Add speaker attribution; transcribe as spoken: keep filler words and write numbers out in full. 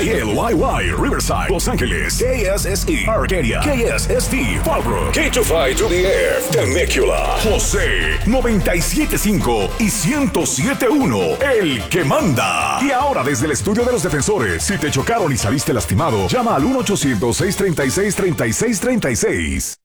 Speaker 1: L Y Y, Riverside, Los Ángeles, K S S E, Arcadia, K S S T, Fallbrook, K two five to the F, Temecula, José, noventa y siete punto cinco y ciento siete punto uno, el que manda. Y ahora desde el estudio de los defensores, si te chocaron y saliste lastimado, llama al uno ochocientos, seiscientos treinta y seis, treinta y seis treinta y seis.